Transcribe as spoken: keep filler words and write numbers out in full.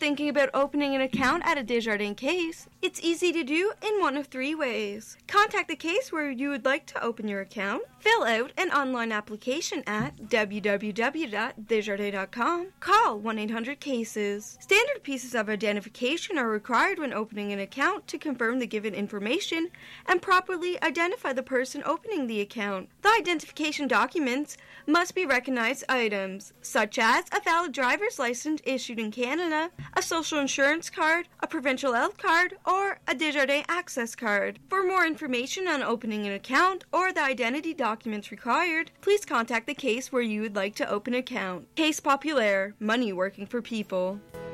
thinking about opening an account at a Desjardins Case? It's easy to do in one of three ways. Contact the case where you would like to open your account. Fill out an online application at w w w dot desjardins dot com. Call one eight hundred cases. Standard pieces of identification are required when opening an account to confirm the given information and properly identify the person opening the account. The identification documents must be recognized items, such as a valid driver's license issued in Canada, a social insurance card, a provincial health card, or a Desjardins Access card. For more information on opening an account or the identity documents required, please contact the case where you would like to open an account. Case Populaire, money working for people.